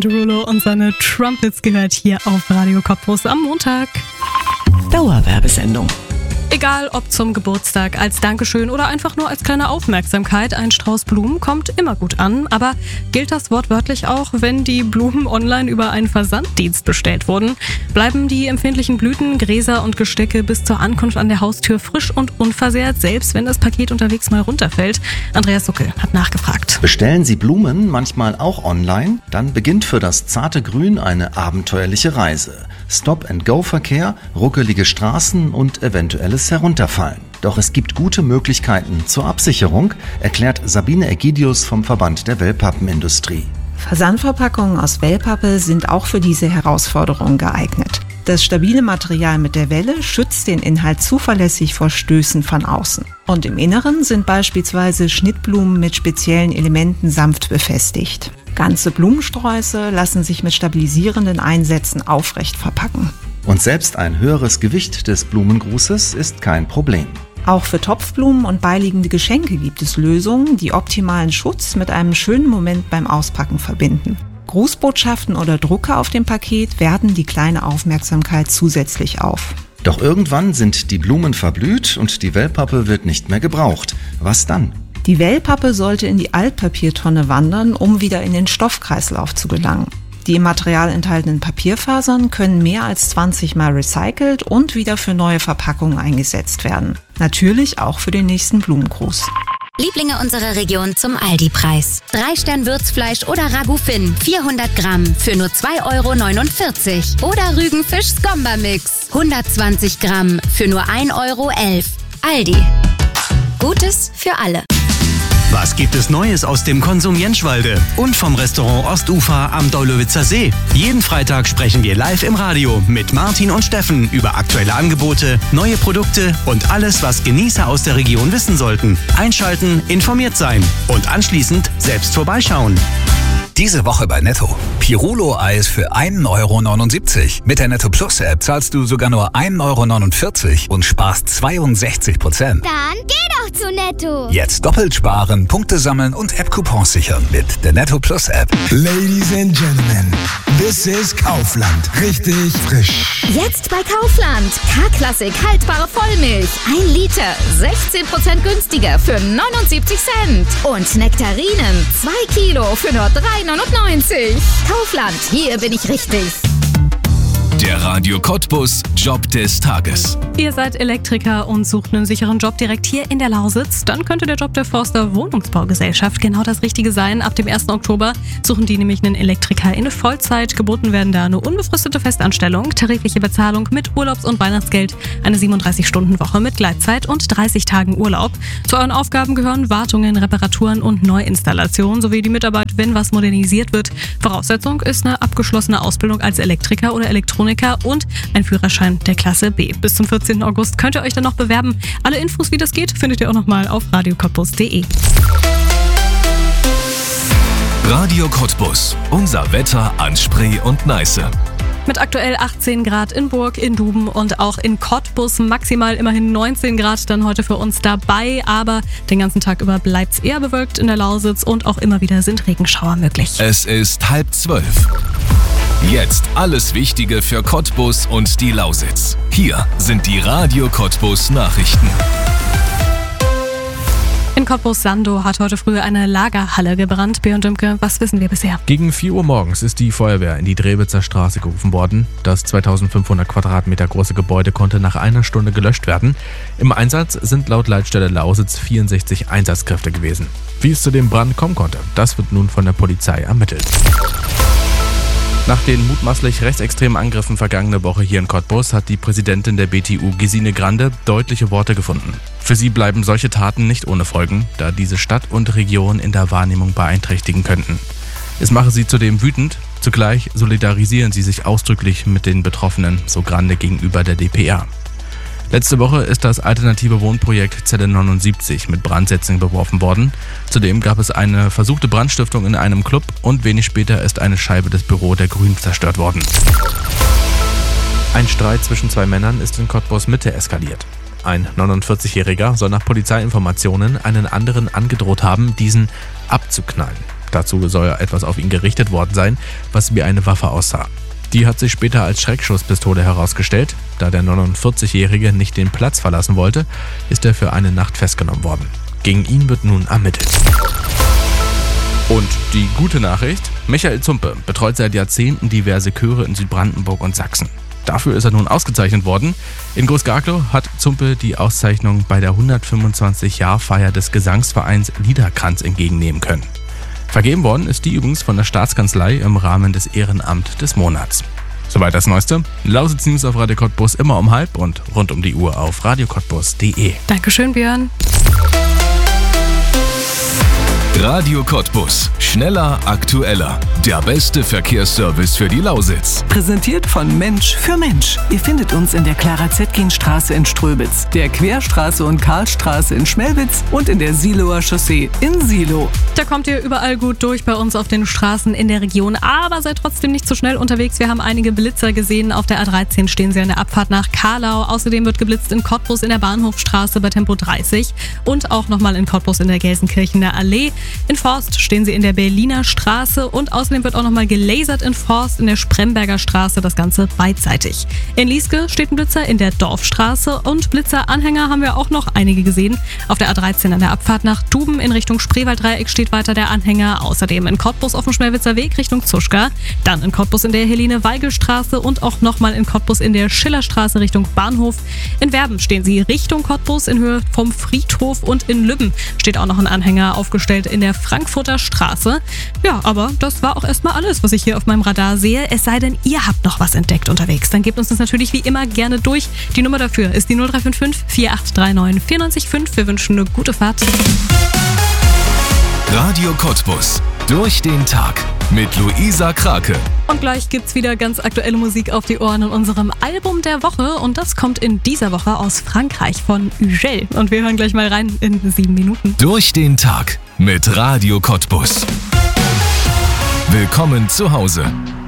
Derulo und seine Trumpets gehört hier auf Radio Cottbus am Montag. Dauerwerbesendung. Egal ob zum Geburtstag, als Dankeschön oder einfach nur als kleine Aufmerksamkeit, ein Strauß Blumen kommt immer gut an. Aber gilt das wortwörtlich auch, wenn die Blumen online über einen Versanddienst bestellt wurden? Bleiben die empfindlichen Blüten, Gräser und Gestecke bis zur Ankunft an der Haustür frisch und unversehrt, selbst wenn das Paket unterwegs mal runterfällt? Andreas Suckel hat nachgefragt. Bestellen Sie Blumen manchmal auch online? Dann beginnt für das zarte Grün eine abenteuerliche Reise. Stop-and-Go-Verkehr, ruckelige Straßen und eventuelles Herunterfallen. Doch es gibt gute Möglichkeiten zur Absicherung, erklärt Sabine Egidius vom Verband der Wellpappenindustrie. Versandverpackungen aus Wellpappe sind auch für diese Herausforderung geeignet. Das stabile Material mit der Welle schützt den Inhalt zuverlässig vor Stößen von außen. Und im Inneren sind beispielsweise Schnittblumen mit speziellen Elementen sanft befestigt. Ganze Blumensträuße lassen sich mit stabilisierenden Einsätzen aufrecht verpacken. Und selbst ein höheres Gewicht des Blumengrußes ist kein Problem. Auch für Topfblumen und beiliegende Geschenke gibt es Lösungen, die optimalen Schutz mit einem schönen Moment beim Auspacken verbinden. Grußbotschaften oder Drucke auf dem Paket werten die kleine Aufmerksamkeit zusätzlich auf. Doch irgendwann sind die Blumen verblüht und die Wellpappe wird nicht mehr gebraucht. Was dann? Die Wellpappe sollte in die Altpapiertonne wandern, um wieder in den Stoffkreislauf zu gelangen. Die im Material enthaltenen Papierfasern können mehr als 20 Mal recycelt und wieder für neue Verpackungen eingesetzt werden. Natürlich auch für den nächsten Blumengruß. Lieblinge unserer Region zum Aldi-Preis. 3-Stern-Würzfleisch oder Ragout Finn, 400 Gramm für nur 2,49 €. Oder Rügenfisch-Skomba-Mix, 120 Gramm für nur 1,11 €. Aldi. Gutes für alle. Was gibt es Neues aus dem Konsum Jenschwalde und vom Restaurant Ostufer am Daulowitzer See? Jeden Freitag sprechen wir live im Radio mit Martin und Steffen über aktuelle Angebote, neue Produkte und alles, was Genießer aus der Region wissen sollten. Einschalten, informiert sein und anschließend selbst vorbeischauen. Diese Woche bei Netto. Pirulo-Eis für 1,79 €. Mit der Netto Plus App zahlst du sogar nur 1,49 € und sparst 62%. Dann geh doch zu Netto. Jetzt doppelt sparen, Punkte sammeln und App-Coupons sichern mit der Netto Plus App. Ladies and Gentlemen, this is Kaufland. Richtig frisch. Jetzt bei Kaufland. K-Klassik haltbare Vollmilch. 1 Liter, 16% günstiger für 79 Cent. Und Nektarinen, 2 Kilo für nur 3,99 €. Kaufland, hier bin ich richtig. Der Radio Cottbus Job des Tages. Ihr seid Elektriker und sucht einen sicheren Job direkt hier in der Lausitz? Dann könnte der Job der Forster Wohnungsbaugesellschaft genau das Richtige sein. Ab dem 1. Oktober suchen die nämlich einen Elektriker in Vollzeit. Geboten werden da eine unbefristete Festanstellung, tarifliche Bezahlung mit Urlaubs- und Weihnachtsgeld, eine 37-Stunden-Woche mit Gleitzeit und 30 Tagen Urlaub. Zu euren Aufgaben gehören Wartungen, Reparaturen und Neuinstallationen sowie die Mitarbeit, wenn was modernisiert wird. Voraussetzung ist eine abgeschlossene Ausbildung als Elektriker oder Elektroniker und ein Führerschein der Klasse B. Bis zum 14. August könnt ihr euch dann noch bewerben. Alle Infos, wie das geht, findet ihr auch nochmal auf radiocottbus.de. Radio Cottbus. Unser Wetter an Spree und Neiße. Mit aktuell 18 Grad in Burg, in Duben und auch in Cottbus, maximal immerhin 19 Grad dann heute für uns dabei, aber den ganzen Tag über bleibt es eher bewölkt in der Lausitz und auch immer wieder sind Regenschauer möglich. Es ist 11:30. Jetzt alles Wichtige für Cottbus und die Lausitz. Hier sind die Radio Cottbus Nachrichten. In Cottbus-Sandow hat heute früh eine Lagerhalle gebrannt. Björn Dümke, was wissen wir bisher? Gegen 4 Uhr morgens ist die Feuerwehr in die Drewitzer Straße gerufen worden. Das 2500 Quadratmeter große Gebäude konnte nach einer Stunde gelöscht werden. Im Einsatz sind laut Leitstelle Lausitz 64 Einsatzkräfte gewesen. Wie es zu dem Brand kommen konnte, das wird nun von der Polizei ermittelt. Nach den mutmaßlich rechtsextremen Angriffen vergangene Woche hier in Cottbus hat die Präsidentin der BTU, Gesine Grande, deutliche Worte gefunden. Für sie bleiben solche Taten nicht ohne Folgen, da diese Stadt und Region in der Wahrnehmung beeinträchtigen könnten. Es mache sie zudem wütend, zugleich solidarisieren sie sich ausdrücklich mit den Betroffenen, so Grande gegenüber der dpa. Letzte Woche ist das alternative Wohnprojekt Zelle 79 mit Brandsätzen beworfen worden. Zudem gab es eine versuchte Brandstiftung in einem Club und wenig später ist eine Scheibe des Büros der Grünen zerstört worden. Ein Streit zwischen 2 Männern ist in Cottbus Mitte eskaliert. Ein 49-Jähriger soll nach Polizeiinformationen einen anderen angedroht haben, diesen abzuknallen. Dazu soll etwas auf ihn gerichtet worden sein, was wie eine Waffe aussah. Die hat sich später als Schreckschusspistole herausgestellt. Da der 49-Jährige nicht den Platz verlassen wollte, ist er für eine Nacht festgenommen worden. Gegen ihn wird nun ermittelt. Und die gute Nachricht: Michael Zumpe betreut seit Jahrzehnten diverse Chöre in Südbrandenburg und Sachsen. Dafür ist er nun ausgezeichnet worden. In Groß-Garklow hat Zumpe die Auszeichnung bei der 125-Jahr-Feier des Gesangsvereins Liederkranz entgegennehmen können. Vergeben worden ist die übrigens von der Staatskanzlei im Rahmen des Ehrenamt des Monats. Soweit das Neueste. Lausitz News auf Radio Cottbus immer um 12 und rund um die Uhr auf radiocottbus.de. Dankeschön, Björn. Radio Cottbus. Schneller, aktueller. Der beste Verkehrsservice für die Lausitz. Präsentiert von Mensch für Mensch. Ihr findet uns in der Clara-Zetkin-Straße in Ströbitz, der Querstraße und Karlstraße in Schmelwitz und in der Siloer Chaussee in Silo. Da kommt ihr überall gut durch bei uns auf den Straßen in der Region, aber seid trotzdem nicht zu schnell unterwegs. Wir haben einige Blitzer gesehen. Auf der A13 stehen sie an der Abfahrt nach Karlau. Außerdem wird geblitzt in Cottbus in der Bahnhofstraße bei Tempo 30 und auch nochmal in Cottbus in der Gelsenkirchener Allee. In Forst stehen sie in der Berliner Straße und außerdem wird auch nochmal gelasert in Forst in der Spremberger Straße, das Ganze beidseitig. In Lieske steht ein Blitzer in der Dorfstraße und Blitzeranhänger haben wir auch noch einige gesehen. Auf der A13 an der Abfahrt nach Duben in Richtung Spreewalddreieck steht weiter der Anhänger. Außerdem in Cottbus auf dem Schmelwitzer Weg Richtung Zuschka. Dann in Cottbus in der Helene-Weigel-Straße und auch nochmal in Cottbus in der Schillerstraße Richtung Bahnhof. In Werben stehen sie Richtung Cottbus in Höhe vom Friedhof und in Lübben steht auch noch ein Anhänger aufgestellt in der Frankfurter Straße. Ja, aber das war auch erstmal alles, was ich hier auf meinem Radar sehe. Es sei denn, ihr habt noch was entdeckt unterwegs. Dann gebt uns das natürlich wie immer gerne durch. Die Nummer dafür ist die 0355 4839 94,5. Wir wünschen eine gute Fahrt. Radio Cottbus. Durch den Tag mit Luisa Krake. Und gleich gibt's wieder ganz aktuelle Musik auf die Ohren in unserem Album der Woche. Und das kommt in dieser Woche aus Frankreich von Ugel. Und wir hören gleich mal rein in 7 Minuten. Durch den Tag mit Radio Cottbus. Willkommen zu Hause.